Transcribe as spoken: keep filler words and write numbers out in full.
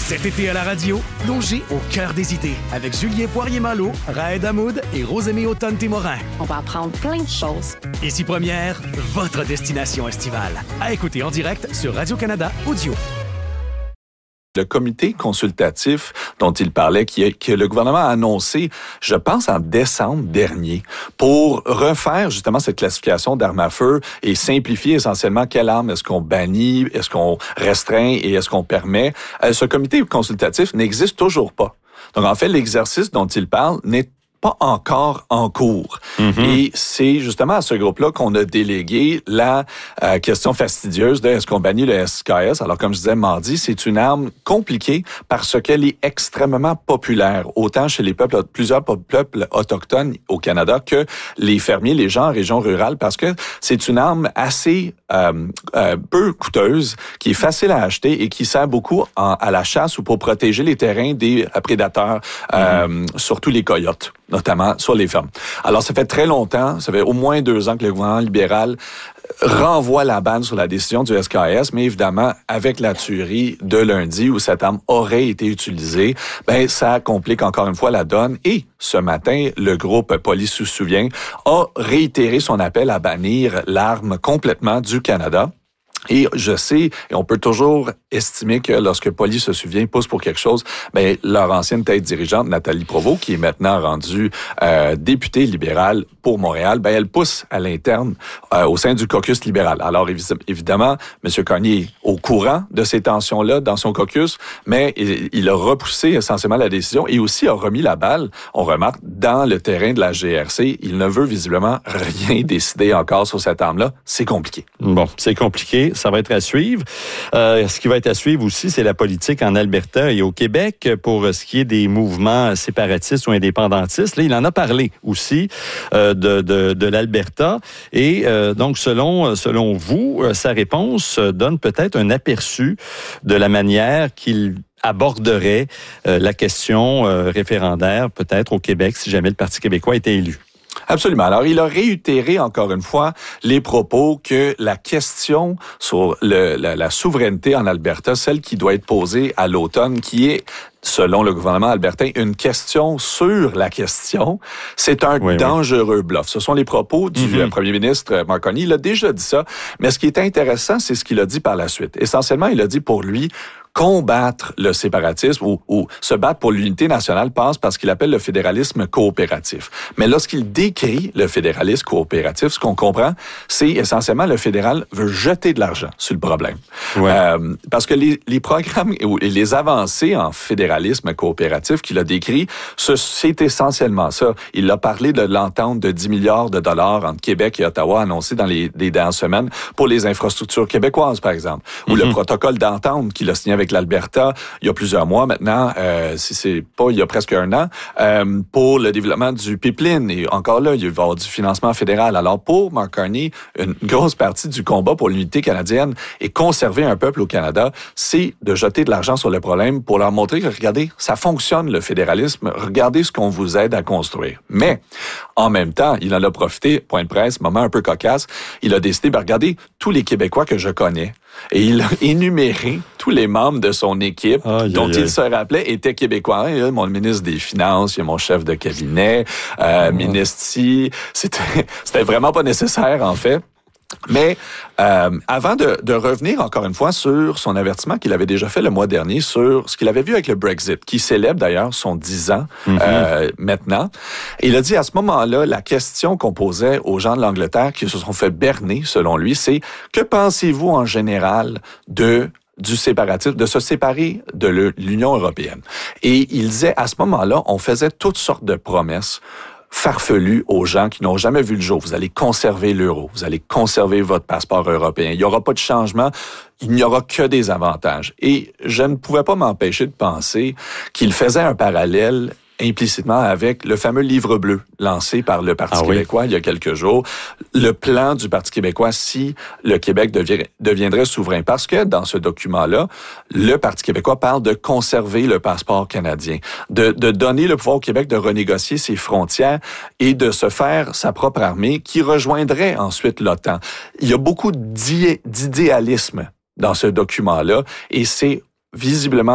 Cet été à la radio, plongez au cœur des idées avec Julien Poirier-Malo, Raed Hamoud et Rosémie Automne-Témorin. On va apprendre plein de choses. Ici Première, votre destination estivale. À écouter en direct sur Radio-Canada Audio. Le comité consultatif dont il parlait, qui est, que le gouvernement a annoncé, je pense, en décembre dernier, pour refaire justement cette classification d'armes à feu et simplifier essentiellement quelle arme est-ce qu'on bannit, est-ce qu'on restreint et est-ce qu'on permet. Euh, ce comité consultatif n'existe toujours pas. Donc, en fait, l'exercice dont il parle n'est pas encore en cours. Mm-hmm. Et c'est justement à ce groupe-là qu'on a délégué la euh, question fastidieuse de est-ce qu'on bannit le S K S. Alors, comme je disais mardi, c'est une arme compliquée parce qu'elle est extrêmement populaire, autant chez les peuples, plusieurs peuples autochtones au Canada que les fermiers, les gens en région rurale, parce que c'est une arme assez euh, euh, peu coûteuse, qui est facile à acheter et qui sert beaucoup en, à la chasse ou pour protéger les terrains des prédateurs, euh, mm-hmm. surtout les coyotes, notamment sur les fermes. Alors, ça fait très longtemps, ça fait au moins deux ans que le gouvernement libéral renvoie la banne sur la décision du S K S, mais évidemment, avec la tuerie de lundi où cette arme aurait été utilisée, ben ça complique encore une fois la donne. Et ce matin, le groupe Police se souvient a réitéré son appel à bannir l'arme complètement du Canada. Et je sais, et on peut toujours estimer que lorsque Police se souvient, pousse pour quelque chose, ben leur ancienne tête dirigeante, Nathalie Provost, qui est maintenant rendue euh, députée libérale pour Montréal, ben elle pousse à l'interne euh, au sein du caucus libéral. Alors évidemment, M. Carnier est au courant de ces tensions-là dans son caucus, mais il, il a repoussé essentiellement la décision et aussi a remis la balle, on remarque, dans le terrain de la G R C. Il ne veut visiblement rien décider encore sur cette arme-là. C'est compliqué. Bon, c'est compliqué. Ça va être à suivre. Euh, ce qui va être à suivre aussi, c'est la politique en Alberta et au Québec pour ce qui est des mouvements séparatistes ou indépendantistes. Là, il en a parlé aussi euh, de, de, de l'Alberta. Et euh, donc, selon, selon vous, sa réponse donne peut-être un aperçu de la manière qu'il aborderait euh, la question euh, référendaire, peut-être au Québec, si jamais le Parti québécois était élu. Absolument. Alors, il a réitéré encore une fois les propos que la question sur le, la, la souveraineté en Alberta, celle qui doit être posée à l'automne, qui est, selon le gouvernement albertain, une question sur la question, c'est un oui, dangereux oui. bluff. Ce sont les propos du mm-hmm. premier ministre Mark Carney. Il a déjà dit ça, mais ce qui est intéressant, c'est ce qu'il a dit par la suite. Essentiellement, il a dit pour lui, combattre le séparatisme ou, ou se battre pour l'unité nationale passe par ce qu'il appelle le fédéralisme coopératif. Mais lorsqu'il décrit le fédéralisme coopératif, ce qu'on comprend, c'est essentiellement le fédéral veut jeter de l'argent sur le problème. Ouais. Euh, parce que les, les programmes et les avancées en fédéralisme coopératif qu'il a décrit, ce, c'est essentiellement ça. Il a parlé de l'entente de dix milliards de dollars entre Québec et Ottawa annoncée dans les, les dernières semaines pour les infrastructures québécoises, par exemple, ou mm-hmm. le protocole d'entente qu'il a signé avec l'Alberta il y a plusieurs mois maintenant, euh, si c'est pas il y a presque un an, euh, pour le développement du pipeline. Et encore là, il va y avoir du financement fédéral. Alors pour Mark Carney, une grosse partie du combat pour l'unité canadienne et conserver un peuple au Canada, c'est de jeter de l'argent sur le problème pour leur montrer que, regardez, ça fonctionne le fédéralisme, regardez ce qu'on vous aide à construire. Mais en même temps, il en a profité, point de presse, moment un peu cocasse, il a décidé, ben, regardez, tous les Québécois que je connais, et il a énuméré tous les membres de son équipe aïe, dont aïe, il aïe. se rappelait étaient québécois. Il y a mon ministre des Finances, il y a mon chef de cabinet, euh, oh. ministre ci. C'était, c'était vraiment pas nécessaire, en fait. Mais euh, avant de, de revenir encore une fois sur son avertissement qu'il avait déjà fait le mois dernier sur ce qu'il avait vu avec le Brexit, qui célèbre d'ailleurs son dix ans mm-hmm. euh, maintenant, il a dit à ce moment-là, la question qu'on posait aux gens de l'Angleterre qui se sont fait berner, selon lui, c'est « Que pensez-vous en général de... » du séparatisme, de se séparer de l'Union européenne. » Et il disait, à ce moment-là, on faisait toutes sortes de promesses farfelues aux gens qui n'ont jamais vu le jour. Vous allez conserver l'euro, vous allez conserver votre passeport européen. Il n'y aura pas de changement, il n'y aura que des avantages. Et je ne pouvais pas m'empêcher de penser qu'il faisait un parallèle implicitement avec le fameux livre bleu lancé par le Parti ah, québécois oui. il y a quelques jours, le plan du Parti québécois si le Québec devient, deviendrait souverain. Parce que dans ce document-là, le Parti québécois parle de conserver le passeport canadien, de, de donner le pouvoir au Québec de renégocier ses frontières et de se faire sa propre armée qui rejoindrait ensuite l'OTAN. Il y a beaucoup d'idéalisme dans ce document-là et c'est visiblement